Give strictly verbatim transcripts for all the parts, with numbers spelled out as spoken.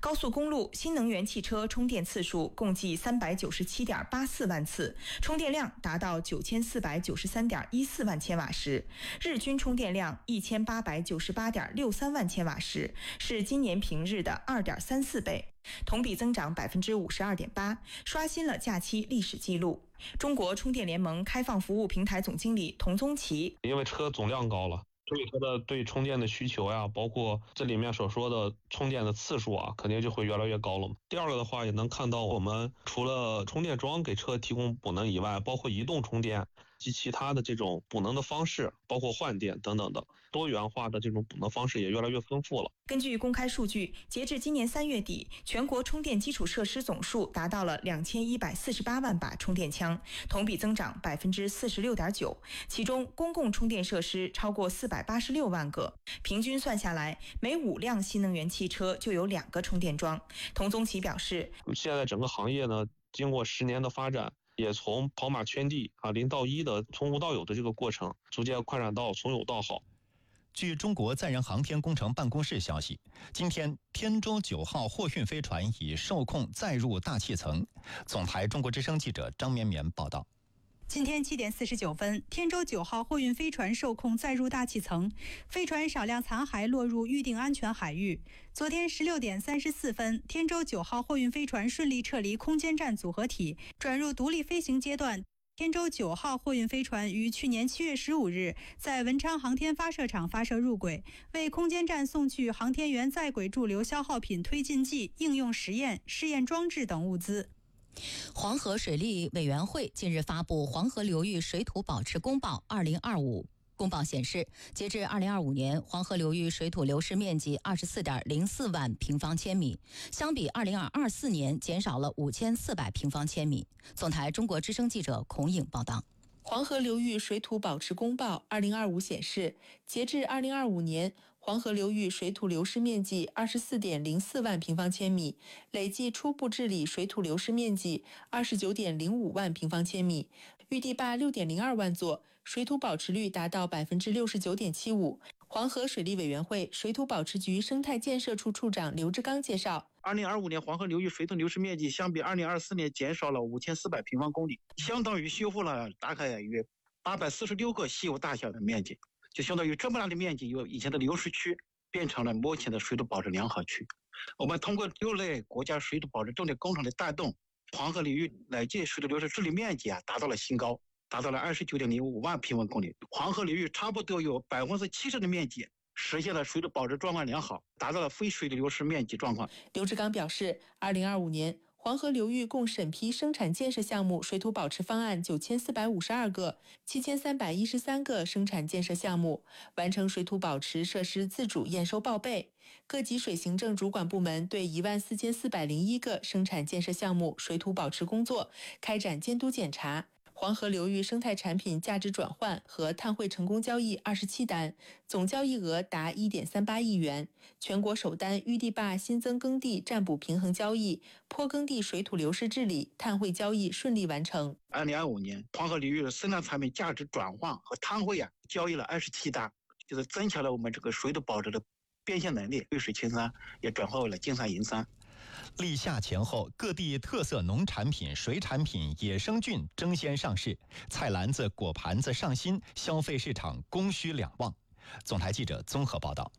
高速公路新能源汽车充电次数共计三百九十七点八四万次，充电量达到九千四百九十三点一四万千瓦时，日均充电量一千八百九十八点六三万千瓦时，是今年平日的二点三四倍，同比增长百分之五十二点八，刷新了假期历史记录。中国充电联盟开放服务平台总经理童宗奇， 因为车总量高了，所以它的对充电的需求呀，包括这里面所说的充电的次数啊，肯定就会越来越高了嘛。第二个的话，也能看到我们除了充电桩给车提供补能以外，包括移动充电及其他的这种补能的方式，包括换电等等的多元化的这种补能方式也越来越丰富了。 根据公开数据，截至今年三月底，全国充电基础设施总数达到了两千一百四十八万把充电枪，同比增长百分之四十六点九。其中，公共充电设施超过四百八十六万个，平均算下来，每五辆新能源汽车就有两个充电桩。童宗奇表示， 现在整个行业呢，经过十年的发展，也从跑马圈地啊零到一的从无到有的这个过程，逐渐扩展到从有到好。 据中国载人航天工程办公室消息，今天天舟九号货运飞船已受控载入大气层。总台中国之声记者张绵绵报道。 今天七点四十九分，天舟九号货运飞船受控载入大气层，飞船少量残骸落入预定安全海域。昨天十六点三十四分，天舟九号货运飞船顺利撤离空间站组合体，转入独立飞行阶段。天舟九号货运飞船于去年七月十五日在文昌航天发射场发射入轨，为空间站送去航天员在轨驻留消耗品推进剂、应用实验、试验装置等物资。 黄河水利委员会近日发布《黄河流域水土保持公报二零二五》。公报显示，截至二零二五年，黄河流域水土流失面积二十四点零四万平方千米，相比二零二四年减少了五千四百平方千米。总台中国之声记者孔颖报道。 黄河流域水土保持公报二零二五显示，截至二零二五年，黄河流域水土流失面积二十四点零四万平方千米，累计初步治理水土流失面积二十九点零五万平方千米，预堤坝六点零二万座，水土保持率达到百分之六十九点七五。黄河水利委员会水土保持局生态建设处处长刘志刚介绍， 二零二五年黄河流域水土流失面积相比二零二四年减少了五千四百平方公里，相当于修复了大概约八百四十六个西湖大小的面积，就相当于这么大的面积，由以前的流失区变成了目前的水土保持良好区。我们通过六类国家水土保持重点工程的带动，黄河流域累计水土流失治理面积啊达到了新高，达到了二十九点零五万平方公里。黄河流域差不多有百分之七十的面积实现了水土保持状况良好，达到了非水土流失面积状况。 刘志刚表示，二零二五年黄河流域共审批生产建设项目水土保持方案九千四百五十二个，七千三百一十三个生产建设项目完成水土保持设施自主验收报备。各级水行政主管部门对一万四千四百零一个生产建设项目水土保持工作开展监督检查。黄河流域生态产品价值转换和碳汇成功交易二十七单，总交易额达 一点三八亿元。全国首单预堤坝新增耕地占补平衡交易、坡耕地水土流失治理、碳汇交易顺利完成。 二零二五年，黄河流域的生态产品价值转换和碳汇啊交易了二十七单，就是增强了我们这个水土保持的变现能力，绿水青山也转化为了金山银山。 立夏前后，各地特色农产品、水产品、野生菌争先上市，菜篮子、果盘子上新，消费市场供需两旺。总台记者综合报道。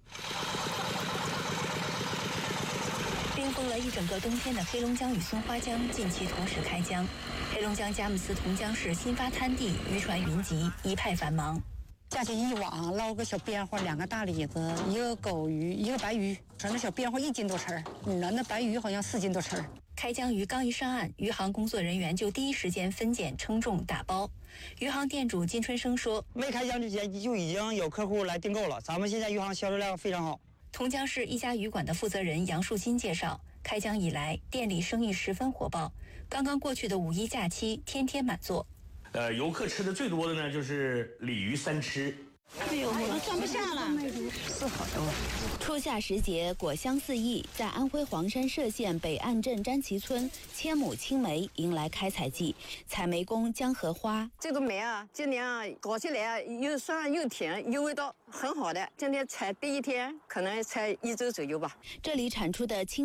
冰封了一整个冬天的黑龙江与松花江近期同时开江，黑龙江佳木斯同江市新发滩地渔船云集，一派繁忙。 架起一网，捞个小边花，两个大李子，一个狗鱼，一个白鱼，说那小边花一斤多吃，那那白鱼好像四斤多吃。 开江鱼刚一上岸，渔行工作人员就第一时间分拣、称重、打包。渔行店主金春生说：“ 没开江之前就已经有客户来订购了，咱们现在渔行销售量非常好。” 同江市一家渔馆的负责人杨树金介绍，开江以来，店里生意十分火爆。刚刚过去的五一假期，天天满座。 呃，游客吃的最多的呢，就是鲤鱼三吃。 哎呦，我都装不下了， 是好多。初夏时节，果香四溢，在安徽黄山歙县北岸镇詹旗村，千亩青梅迎来开采季，采梅工江荷花。 这个梅啊，今年啊搞起来啊，又酸又甜，有味道，很好的。今天采第一天，可能采一周左右吧。 这里产出的青